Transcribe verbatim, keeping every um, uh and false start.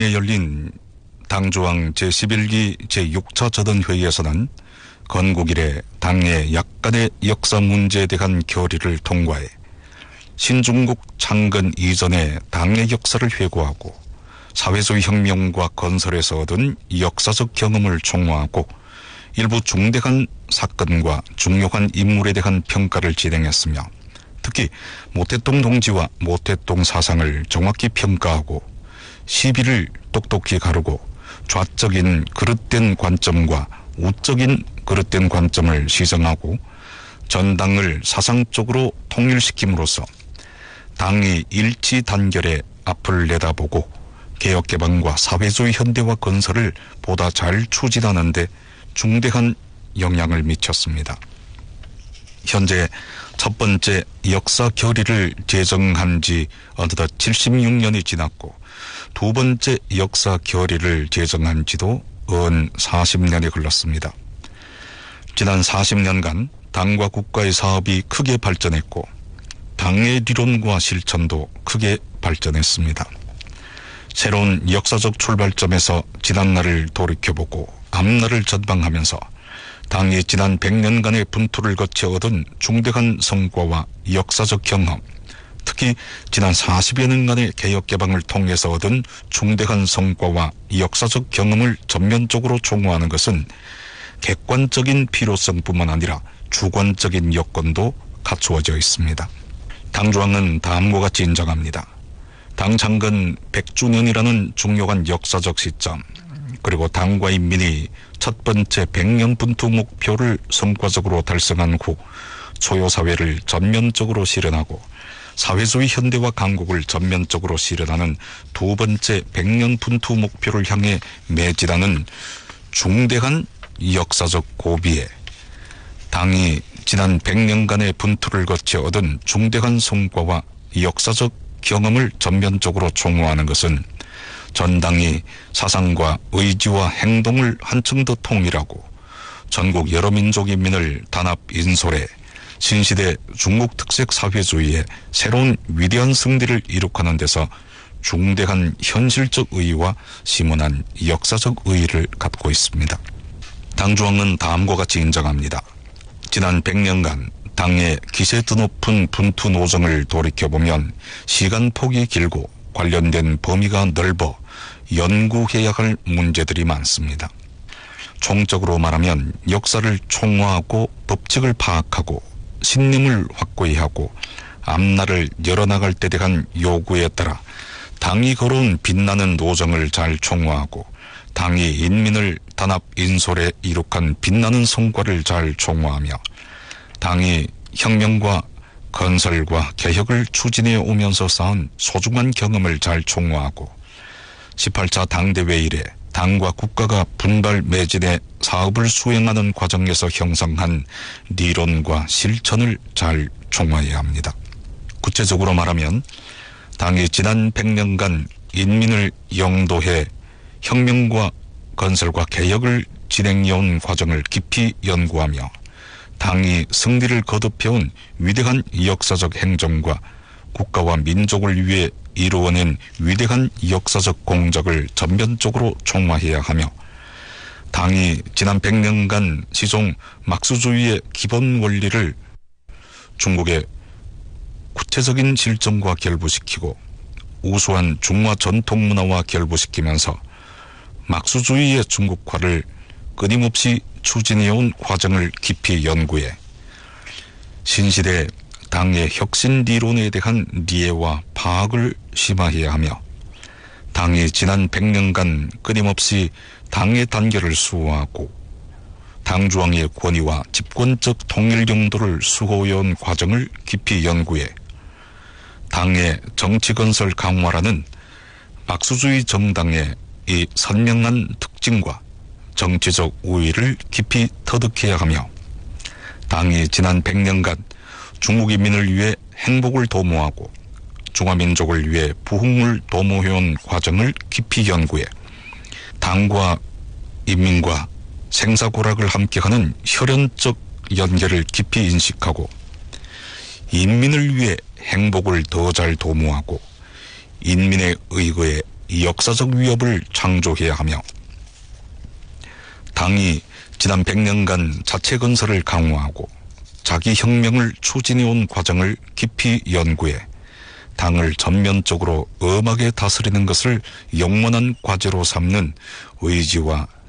열린 당조항 제십일 기 제육 차 저don회의에서는 건국 이래 당의 약간의 역사 문제에 대한 결의를 통과해 신중국 창건 이전의 당의 역사를 회고하고 사회주의 혁명과 건설에서 얻은 역사적 경험을 총화하고 일부 중대한 사건과 중요한 인물에 대한 평가를 진행했으며 특히 모태동 동지와 모태동 사상을 정확히 평가하고 시비를 똑똑히 가르고 좌적인 그릇된 관점과 우적인 그릇된 관점을 시정하고 전당을 사상적으로 통일시킴으로써 당이 일치 단결의 앞을 내다보고 개혁개방과 사회주의 현대화 건설을 보다 잘 추진하는 데 중대한 영향을 미쳤습니다. 현재 첫 번째 역사 결의를 제정한 지 어느덧 칠십육 년이 지났고 두 번째 역사 결의를 제정한 지도 은 사십 년이 흘렀습니다. 지난 사십 년간 당과 국가의 사업이 크게 발전했고 당의 리론과 실천도 크게 발전했습니다. 새로운 역사적 출발점에서 지난날을 돌이켜보고 앞날을 전망하면서 당이 지난 백 년간의 분투를 거쳐 얻은 중대한 성과와 역사적 경험, 특히 지난 사십여 년간의 개혁개방을 통해서 얻은 중대한 성과와 역사적 경험을 전면적으로 총화하는 것은 객관적인 필요성뿐만 아니라 주관적인 여건도 갖추어져 있습니다. 당조항은 다음과 같이 인정합니다. 당 창건 백 주년이라는 중요한 역사적 시점, 그리고 당과 인민이 첫 번째 백 년 분투 목표를 성과적으로 달성한 후 초요사회를 전면적으로 실현하고 사회주의 현대화 강국을 전면적으로 실현하는 두 번째 백 년 분투 목표를 향해 매진하는 중대한 역사적 고비에 당이 지난 백 년간의 분투를 거쳐 얻은 중대한 성과와 역사적 경험을 전면적으로 총화하는 것은 전당이 사상과 의지와 행동을 한층 더 통일하고 전국 여러 민족 인민을 단합 인솔해 신시대 중국 특색 사회주의의 새로운 위대한 승리를 이룩하는 데서 중대한 현실적 의의와 심원한 역사적 의의를 갖고 있습니다. 당조항은 다음과 같이 인정합니다. 지난 백 년간 당의 기세 드높은 분투 노정을 돌이켜보면 시간폭이 길고 관련된 범위가 넓어 연구해야 할 문제들이 많습니다. 총적으로 말하면 역사를 총화하고 법칙을 파악하고 신념을 확고히 하고 앞날을 열어나갈 때 대한 요구에 따라 당이 걸어온 빛나는 노정을 잘 총화하고 당이 인민을 단합 인솔에 이룩한 빛나는 성과를 잘 총화하며 당이 혁명과 건설과 개혁을 추진해 오면서 쌓은 소중한 경험을 잘 총화하고 십팔 차 당대회 이래 당과 국가가 분발 매진해 사업을 수행하는 과정에서 형성한 리론과 실천을 잘 총화해야 합니다. 구체적으로 말하면 당이 지난 백 년간 인민을 영도해 혁명과 건설과 개혁을 진행해온 과정을 깊이 연구하며 당이 승리를 거듭해온 위대한 역사적 행정과 국가와 민족을 위해 이루어낸 위대한 역사적 공적을 전면적으로 총화해야 하며 당이 지난 백 년간 시종 막수주의의 기본 원리를 중국의 구체적인 실정과 결부시키고 우수한 중화 전통 문화와 결부시키면서 막수주의의 중국화를 끊임없이 추진해온 과정을 깊이 연구해 신시대 당의 혁신 리론에 대한 이해와 파악을 심화해야 하며 당이 지난 백 년간 끊임없이 당의 단결을 수호하고 당조항의 권위와 집권적 통일 용도를 수호해온 과정을 깊이 연구해 당의 정치건설 강화라는 막수주의 정당의 이 선명한 특징과 정치적 우위를 깊이 터득해야 하며 당이 지난 백 년간 중국 인민을 위해 행복을 도모하고 중화민족을 위해 부흥을 도모해온 과정을 깊이 연구해 당과 인민과 생사고락을 함께하는 혈연적 연계를 깊이 인식하고 인민을 위해 행복을 더 잘 도모하고 인민의 의거에 역사적 위협을 창조해야 하며 당이 지난 백 년간 자체 건설을 강화하고 자기 혁명을 추진해온 과정을 깊이 연구해 당을 전면적으로 엄하게 다스리는 것을 영원한 과제로 삼는 의지와